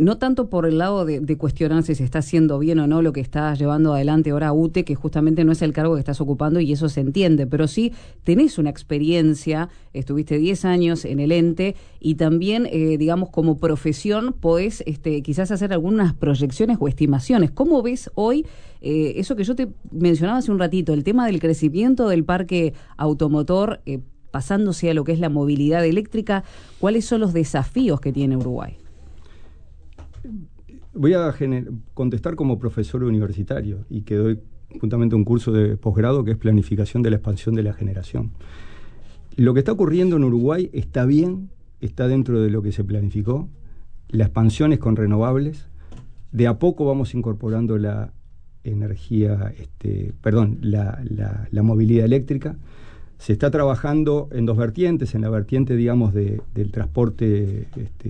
no tanto por el lado de cuestionar si se está haciendo bien o no lo que está llevando adelante ahora UTE, que justamente no es el cargo que estás ocupando y eso se entiende, pero sí tenés una experiencia, estuviste 10 años en el ente y también, digamos, como profesión podés quizás hacer algunas proyecciones o estimaciones. ¿Cómo ves hoy eso que yo te mencionaba hace un ratito, el tema del crecimiento del parque automotor, pasándose a lo que es la movilidad eléctrica? ¿Cuáles son los desafíos que tiene Uruguay? Voy a contestar como profesor universitario y que doy juntamente un curso de posgrado que es planificación de la expansión de la generación. Lo que está ocurriendo en Uruguay está bien, está dentro de lo que se planificó. La expansión es con renovables. De a poco vamos incorporando la energía, la movilidad eléctrica. Se está trabajando en dos vertientes, en la vertiente, digamos, del transporte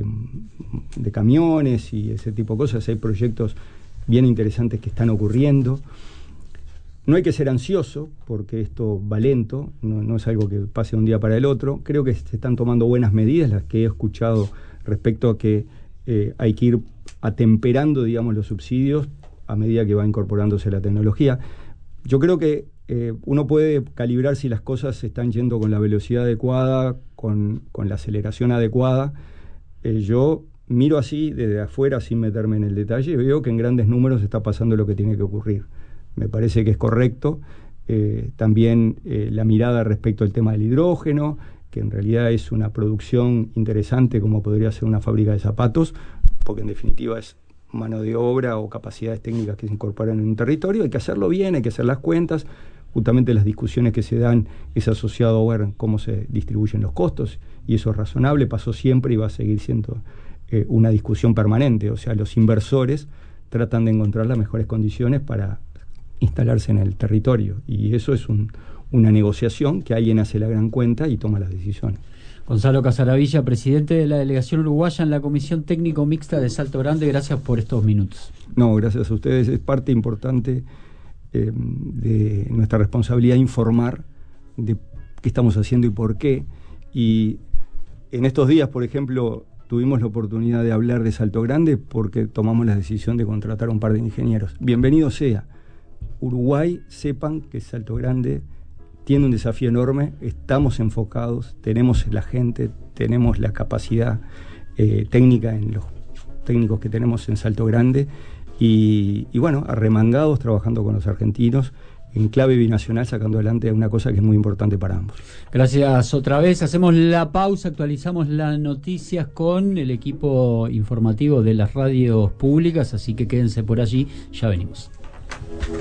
de camiones y ese tipo de cosas. Hay proyectos bien interesantes que están ocurriendo. No hay que ser ansioso, porque esto va lento, no es algo que pase de un día para el otro. Creo que se están tomando buenas medidas, las que he escuchado respecto a que hay que ir atemperando, digamos, los subsidios a medida que va incorporándose la tecnología. Yo creo que uno puede calibrar si las cosas se están yendo con la velocidad adecuada, con la aceleración adecuada. Yo miro así desde afuera sin meterme en el detalle y veo que en grandes números está pasando lo que tiene que ocurrir. Me parece que es correcto. También la mirada respecto al tema del hidrógeno, que en realidad es una producción interesante como podría ser una fábrica de zapatos, porque en definitiva es mano de obra o capacidades técnicas que se incorporan en un territorio. Hay que hacerlo bien, hay que hacer las cuentas. Justamente las discusiones que se dan es asociado a ver cómo se distribuyen los costos, y eso es razonable, pasó siempre y va a seguir siendo una discusión permanente. O sea, los inversores tratan de encontrar las mejores condiciones para instalarse en el territorio, y eso es una negociación que alguien hace la gran cuenta y toma las decisiones. Gonzalo Casaravilla, presidente de la delegación uruguaya en la Comisión Técnico Mixta de Salto Grande, gracias por estos minutos. No, gracias a ustedes, es parte importante de nuestra responsabilidad informar de qué estamos haciendo y por qué. Y en estos días, por ejemplo, tuvimos la oportunidad de hablar de Salto Grande porque tomamos la decisión de contratar a un par de ingenieros. Bienvenido sea. Uruguay, sepan que Salto Grande tiene un desafío enorme, estamos enfocados, tenemos la gente, tenemos la capacidad técnica en los técnicos que tenemos en Salto Grande y bueno, arremangados trabajando con los argentinos en clave binacional, sacando adelante una cosa que es muy importante para ambos. Gracias otra vez, hacemos la pausa, actualizamos las noticias con el equipo informativo de las radios públicas, así que quédense por allí, ya venimos.